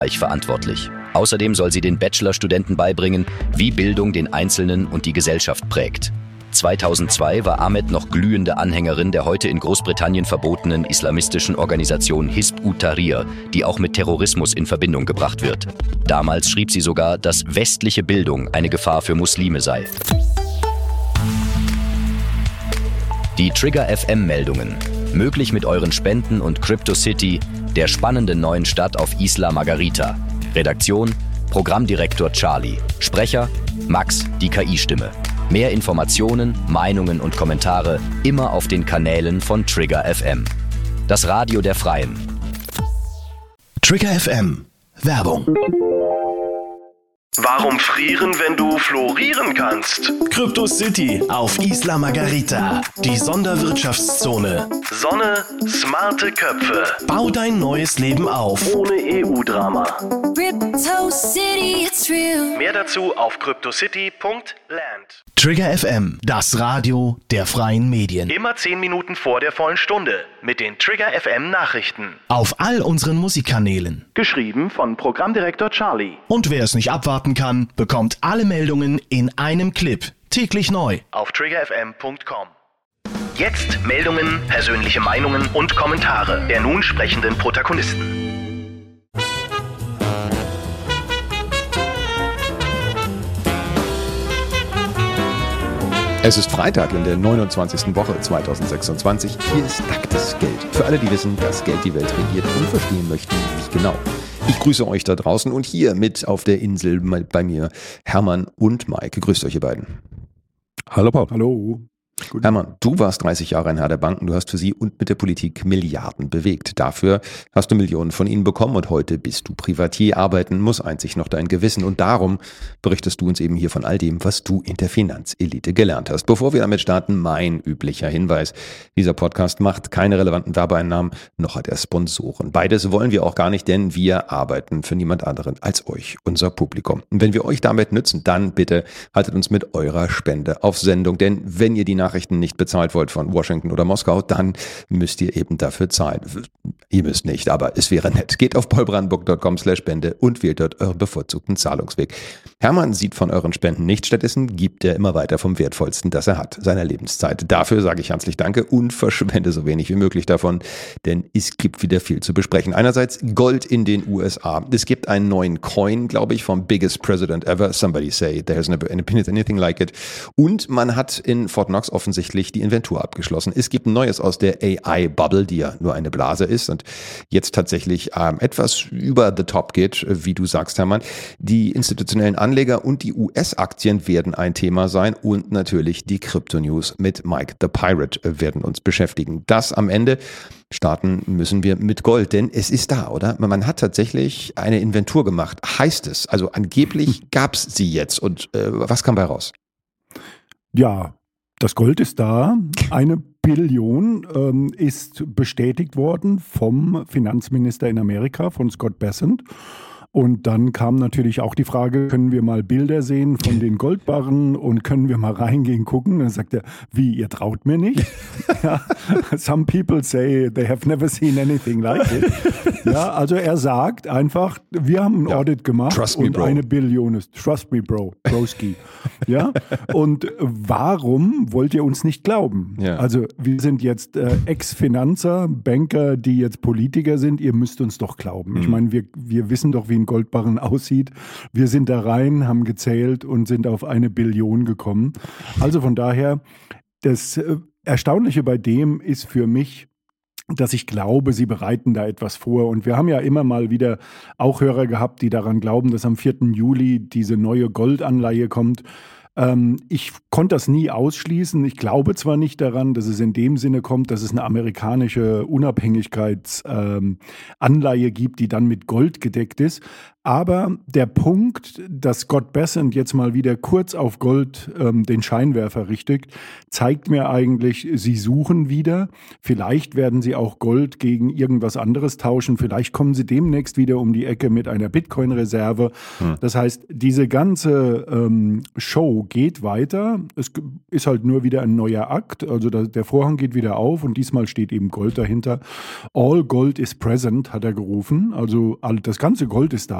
verantwortlich. Außerdem soll sie den Bachelorstudenten beibringen, wie Bildung den Einzelnen und die Gesellschaft prägt. 2002 war Ahmed noch glühende Anhängerin der heute in Großbritannien verbotenen islamistischen Organisation Hizb ut-Tahrir, die auch mit Terrorismus in Verbindung gebracht wird. Damals schrieb sie sogar, dass westliche Bildung eine Gefahr für Muslime sei. Die Trigger FM-Meldungen. Möglich mit euren Spenden und CryptoCity, der spannenden neuen Stadt auf Isla Margarita. Redaktion: Programmdirektor Charlie. Sprecher: Max, die KI-Stimme. Mehr Informationen, Meinungen und Kommentare immer auf den Kanälen von Trigger FM. Das Radio der Freien. Trigger FM. Werbung. Warum frieren, wenn du florieren kannst? CryptoCity auf Isla Margarita, die Sonderwirtschaftszone. Sonne, smarte Köpfe. Bau dein neues Leben auf. Ohne EU-Drama. CryptoCity, it's real. Mehr dazu auf cryptocity.land. Trigger FM, das Radio der freien Medien. Immer 10 Minuten vor der vollen Stunde mit den Trigger FM Nachrichten. Auf all unseren Musikkanälen. Geschrieben von Programmdirektor Charlie. Und wer es nicht abwarten kann, bekommt alle Meldungen in einem Clip. Täglich neu. Auf triggerfm.com. Jetzt Meldungen, persönliche Meinungen und Kommentare der nun sprechenden Protagonisten. Es ist Freitag in der 29. Woche 2026. Hier ist nacktes Geld. Für alle, die wissen, dass Geld die Welt regiert und verstehen möchten, wie genau. Ich grüße euch da draußen und hier mit auf der Insel bei mir Hermann und Mike. Grüßt euch, ihr beiden. Hallo Paul. Hallo. Gut. Hermann, du warst 30 Jahre ein Herr der Banken, du hast für sie und mit der Politik Milliarden bewegt. Dafür hast du Millionen von ihnen bekommen und heute bist du Privatier. Arbeiten muss einzig noch dein Gewissen und darum berichtest du uns eben hier von all dem, was du in der Finanzelite gelernt hast. Bevor wir damit starten, mein üblicher Hinweis. Dieser Podcast macht keine relevanten Werbeeinnahmen, noch hat er Sponsoren. Beides wollen wir auch gar nicht, denn wir arbeiten für niemand anderen als euch, unser Publikum. Und wenn wir euch damit nützen, dann bitte haltet uns mit eurer Spende auf Sendung, denn wenn ihr die Nachrichten nicht bezahlt wollt von Washington oder Moskau, dann müsst ihr eben dafür zahlen. Ihr müsst nicht, aber es wäre nett. Geht auf paulbrandenburg.com/Spende und wählt dort euren bevorzugten Zahlungsweg. Hermann sieht von euren Spenden nichts, stattdessen gibt er immer weiter vom Wertvollsten, das er hat, seiner Lebenszeit. Dafür sage ich herzlich Danke und verschwende so wenig wie möglich davon, denn es gibt wieder viel zu besprechen. Einerseits Gold in den USA. Es gibt einen neuen Coin, glaube ich, vom biggest president ever. Somebody say there's never been anything like it. Und man hat in Fort Knox offensichtlich die Inventur abgeschlossen. Es gibt ein Neues aus der AI-Bubble, die ja nur eine Blase ist und jetzt tatsächlich etwas über the top geht, wie du sagst, Hermann. Die institutionellen Anleger und die US-Aktien werden ein Thema sein und natürlich die Crypto-News mit Mike the Pirate werden uns beschäftigen. Das am Ende. Starten müssen wir mit Gold, denn es ist da, oder? Man hat tatsächlich eine Inventur gemacht, heißt es. Also angeblich gab es sie jetzt und was kam bei raus? Ja, das Gold ist da. 1 Billion ist bestätigt worden vom Finanzminister in Amerika, von Scott Bessent. Und dann kam natürlich auch die Frage, können wir mal Bilder sehen von den Goldbarren und können wir mal reingehen, gucken? Dann sagt er, wie, ihr traut mir nicht? Ja, some people say they have never seen anything like it. Ja, also er sagt einfach, wir haben ein Audit gemacht und 1 Billion ist, trust me bro, broski. Ja, und warum wollt ihr uns nicht glauben? Ja. Also wir sind jetzt Ex-Finanzer, Banker, die jetzt Politiker sind, ihr müsst uns doch glauben. Ich meine, wir wissen doch, wie ein Goldbarren aussieht. Wir sind da rein, haben gezählt und sind auf 1 Billion gekommen. Also von daher, das Erstaunliche bei dem ist für mich, dass ich glaube, sie bereiten da etwas vor. Und wir haben ja immer mal wieder auch Hörer gehabt, die daran glauben, dass am 4. Juli diese neue Goldanleihe kommt. Ich konnte das nie ausschließen. Ich glaube zwar nicht daran, dass es in dem Sinne kommt, dass es eine amerikanische Unabhängigkeitsanleihe gibt, die dann mit Gold gedeckt ist. Aber der Punkt, dass Scott Bessent jetzt mal wieder kurz auf Gold den Scheinwerfer richtet, zeigt mir eigentlich, sie suchen wieder. Vielleicht werden sie auch Gold gegen irgendwas anderes tauschen. Vielleicht kommen sie demnächst wieder um die Ecke mit einer Bitcoin-Reserve. Das heißt, diese ganze Show Show geht weiter. Es ist halt nur wieder ein neuer Akt. Also der Vorhang geht wieder auf und diesmal steht eben Gold dahinter. All Gold is present, hat er gerufen. Also das ganze Gold ist da.